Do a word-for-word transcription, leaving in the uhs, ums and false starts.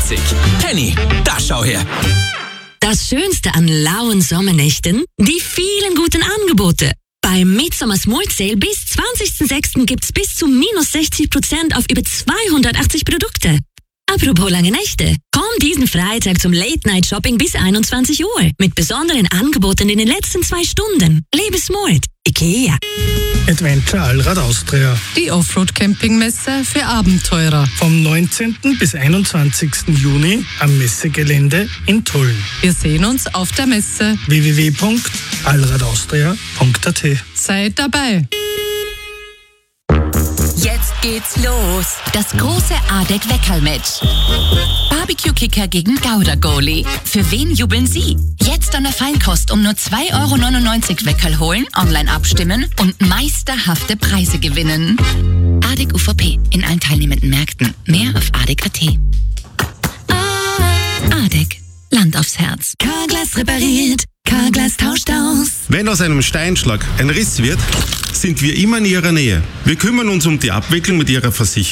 einzigartig. Henny, da schau her. Das Schönste an lauen Sommernächten? Die vielen guten Angebote. Beim Midsummer Smart Sale bis zwanzigsten sechsten gibt's bis zu minus sechzig Prozent auf über zweihundertachtzig Produkte. Apropos lange Nächte. Komm diesen Freitag zum Late-Night-Shopping bis einundzwanzig Uhr mit besonderen Angeboten in den letzten zwei Stunden. Lebe smart. IKEA. Adventure Allrad Austria. Die Offroad-Campingmesse für Abenteurer. Vom neunzehnten bis einundzwanzigsten Juni am Messegelände in Tulln. Wir sehen uns auf der Messe. w w w punkt allradaustria punkt a t. Seid dabei. Jetzt geht's los. Das große Adek-Weckerl-Match. Barbecue-Kicker gegen Gouda-Goalie. Für wen jubeln Sie? Jetzt an der Feinkost um nur zwei Euro neunundneunzig Weckerl holen, online abstimmen und meisterhafte Preise gewinnen. Adek U V P in allen teilnehmenden Märkten. Mehr auf adek punkt a t. Adek. Land aufs Herz. Carglass repariert. Carglass tauscht aus. Wenn aus einem Steinschlag ein Riss wird, sind wir immer in Ihrer Nähe. Wir kümmern uns um die Abwicklung mit Ihrer Versicherung.